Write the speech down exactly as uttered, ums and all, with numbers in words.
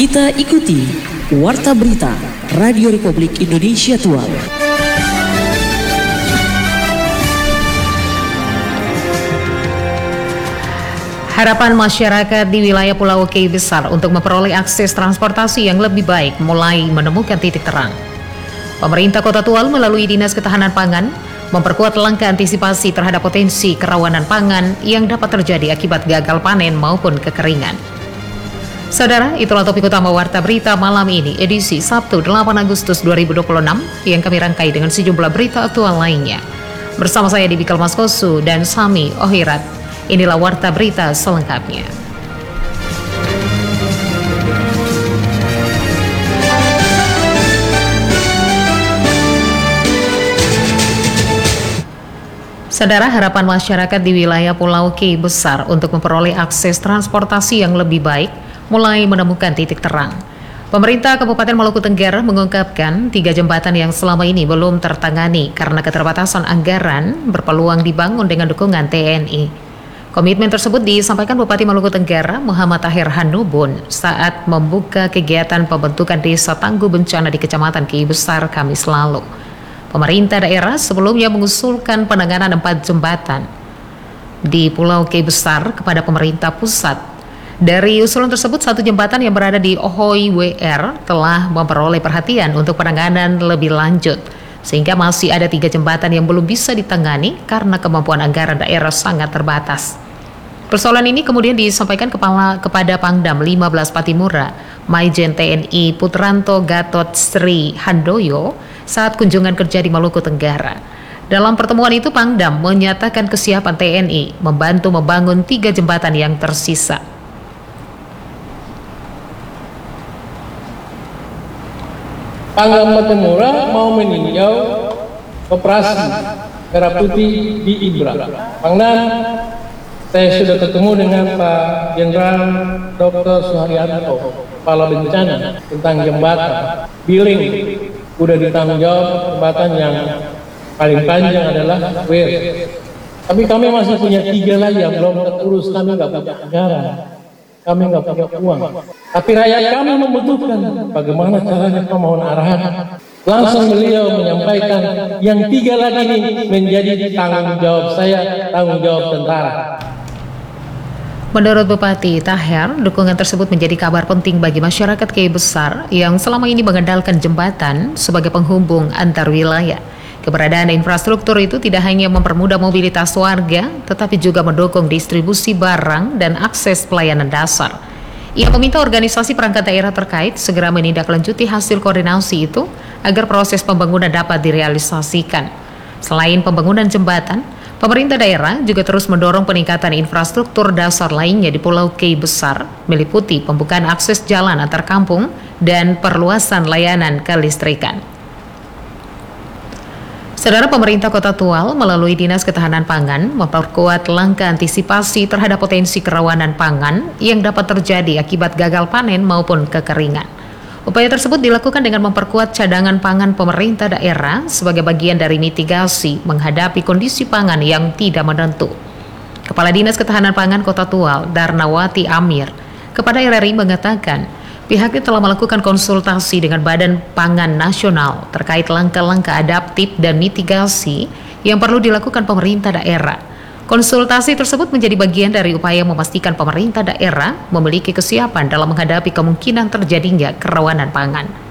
Kita ikuti Warta Berita Radio Republik Indonesia Tual. Harapan masyarakat di wilayah Pulau K besar untuk memperoleh akses transportasi yang lebih baik mulai menemukan titik terang. Pemerintah Kota Tual melalui Dinas Ketahanan Pangan memperkuat langkah antisipasi terhadap potensi kerawanan pangan yang dapat terjadi akibat gagal panen maupun kekeringan. Saudara, itulah topik utama Warta Berita malam ini, edisi Sabtu delapan Agustus dua ribu dua puluh enam, yang kami rangkai dengan sejumlah berita aktual lainnya. Bersama saya Debbie Kalmaskosu dan Sami Ohirat. Inilah Warta Berita selengkapnya. Saudara, harapan masyarakat di wilayah Pulau K besar untuk memperoleh akses transportasi yang lebih baik mulai menemukan titik terang. Pemerintah Kabupaten Maluku Tenggara mengungkapkan tiga jembatan yang selama ini belum tertangani karena keterbatasan anggaran berpeluang dibangun dengan dukungan T N I. Komitmen tersebut disampaikan Bupati Maluku Tenggara Muhammad Tahir Hanubun saat membuka kegiatan pembentukan Desa Tangguh Bencana di Kecamatan K Besar Kamis lalu. Pemerintah daerah sebelumnya mengusulkan penanganan empat jembatan di Pulau K Besar kepada pemerintah pusat. Dari usulan tersebut, satu jembatan yang berada di Ohoi W R telah memperoleh perhatian untuk penanganan lebih lanjut, sehingga masih ada tiga jembatan yang belum bisa ditangani karena kemampuan anggaran daerah sangat terbatas. Persoalan ini kemudian disampaikan kepala, kepada Pangdam lima belas Patimura, Maijen T N I Putranto Gatot Sri Handoyo saat kunjungan kerja di Maluku Tenggara. Dalam pertemuan itu, Pangdam menyatakan kesiapan T N I membantu membangun tiga jembatan yang tersisa. Pangdam Patimura mau meninjau operasi merah putih di Ibra. Pangdam, saya sudah ketemu dengan Pak Jenderal Doktor Suharyanto, Kepala Bencana, tentang jembatan. Billing udah ditanggung jawab, jembatan yang paling panjang adalah W R. Tapi kami masih punya tiga lagi yang belum terurus, kami nggak punya anggaran. Kami nggak punya uang, tapi rakyat kami membutuhkan. Bagaimana caranya, mohon arahan. Langsung beliau menyampaikan yang tiga lagi ini menjadi tanggung jawab saya, tanggung jawab tentara. Menurut Bupati Tahir, dukungan tersebut menjadi kabar penting bagi masyarakat K besar yang selama ini mengandalkan jembatan sebagai penghubung antar wilayah. Keberadaan infrastruktur itu tidak hanya mempermudah mobilitas warga, tetapi juga mendukung distribusi barang dan akses pelayanan dasar. Ia meminta organisasi perangkat daerah terkait segera menindaklanjuti hasil koordinasi itu agar proses pembangunan dapat direalisasikan. Selain pembangunan jembatan, pemerintah daerah juga terus mendorong peningkatan infrastruktur dasar lainnya di Pulau K besar, meliputi pembukaan akses jalan antar kampung dan perluasan layanan kelistrikan. Saudara, pemerintah Kota Tual melalui Dinas Ketahanan Pangan memperkuat langkah antisipasi terhadap potensi kerawanan pangan yang dapat terjadi akibat gagal panen maupun kekeringan. Upaya tersebut dilakukan dengan memperkuat cadangan pangan pemerintah daerah sebagai bagian dari mitigasi menghadapi kondisi pangan yang tidak menentu. Kepala Dinas Ketahanan Pangan Kota Tual, Darnawati Amir, kepada R R I mengatakan, pihaknya telah melakukan konsultasi dengan Badan Pangan Nasional terkait langkah-langkah adaptif dan mitigasi yang perlu dilakukan pemerintah daerah. Konsultasi tersebut menjadi bagian dari upaya memastikan pemerintah daerah memiliki kesiapan dalam menghadapi kemungkinan terjadinya kerawanan pangan.